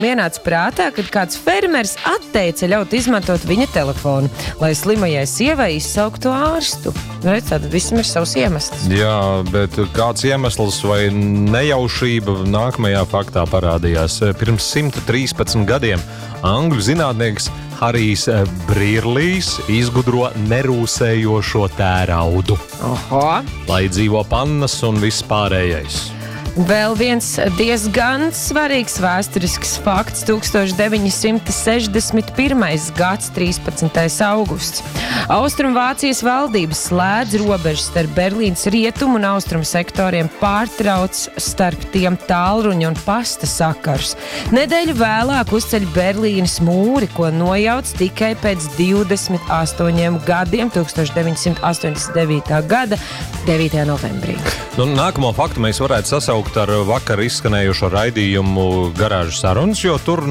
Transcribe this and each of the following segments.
Ienāca prātā, kad kāds fermers atteica ļaut izmantot viņa telefonu, lai slimajai sievai izsauktu ārstu. Tātad visam ir savs iemesls. Jā, bet kāds iemesls vai nejaušība nākamajā faktā parādījās. Pirms 113 gadiem angļu zinātnieks Harijs Brīrlijs izgudro nerūsējošo tēraudu. Oho! Lai dzīvo pannas un viss pārējais. Vēl viens diezgan svarīgs vēsturisks fakts. 1961. gads, 13. augusts. Austrumvācijas valdības slēdz robežas starp Berlīnas rietumu un austrumu sektoriem, pārtrauc starp tiem tālruņa un pasta sakars. Nedēļu vēlāk uzceļ Berlīnas mūri, ko nojauc tikai pēc 28 gadiem, 1989. gada 9. novembrī. Nākamo faktu mēs varētu sasaukt ar vakar izskanējušo raidījumu Garāžu sarunas, jo tur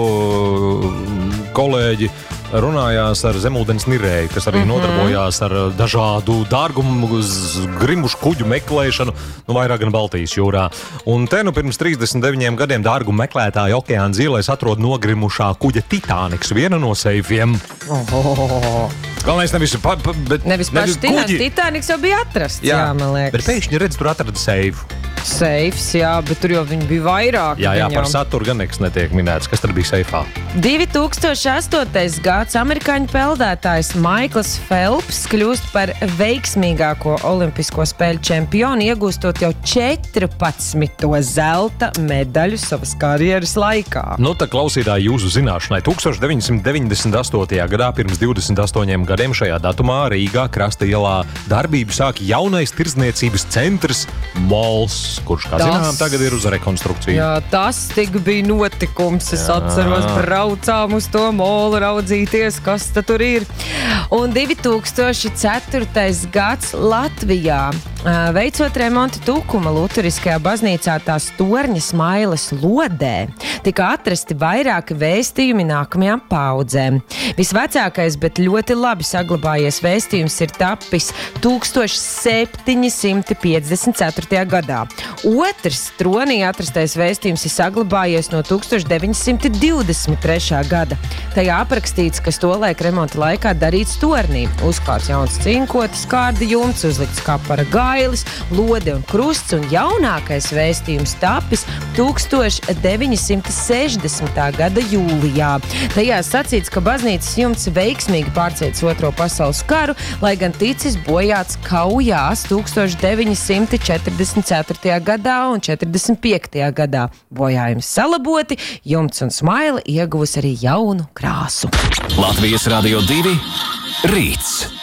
kolēģi runājās ar zemūdens nirēju, kas arī nodarbojās ar dažādu dārgumu grimušu kuģu meklēšanu, vairāk gan Baltijas jūrā. Un te pirms 39 gadiem dārgumu meklētāji okeāna dzīvēs atrod nogrimušā kuģa Titaniks, viena no seifiem. Galvenais nevis paši Titaniks jau bija atrasts, jā, man liekas. Bet pēkšņi redz, tur atrada seifu. Seifs, jā, bet tur jau viņi bija vairāk. Jā, par saturu gan nekas netiek minēts. Kas tur bija seifā? 2008. gads amerikāņu peldētājs Maikls Felps kļūst par veiksmīgāko olimpisko spēļu čempionu, iegūstot jau 14. zelta medaļu savas karjeras laikā. Tā klausītāji jūsu zināšanai. 1998. gadā, pirms 28 gadiem šajā datumā Rīgā Krasta ielā darbību sāka jaunais tirdzniecības centrs Mols, kurš, kā zinām, tagad ir uz rekonstrukciju. Jā, tas tik bija notikums. Es atceros, braucām uz to molu raudzīties, kas tur ir. Un 2004. gads Latvijā. Veicot remontu Tukuma luteriskajā baznīcā tās torņa Smailes lodē, tika atrasti vairāki vēstījumi nākamajām paudzēm. Visvecākais, bet ļoti labi saglabājies vēstījums ir tapis 1754. gadā. Otrs tronī atrastais vēstījums ir saglabājies no 1923. gada. Tajā aprakstīts, kas tolaik remonta laikā darīts tornī. Uzklāts jauns cinkotis, kārda jumts, uzlikts kapara gailis, lode un krusts, un jaunākais vēstījums tapis 1960. gada jūlijā. Tajā sacīts, ka baznīcas jumts veiksmīgi pārcietis Otro pasaules karu, lai gan ticis bojāts kaujās 1944. gadā un 45. gadā. Bojājumi salaboti, jumts un Smaile ieguvusi arī jaunu krāsu. Latvijas Radio 2 Rīts.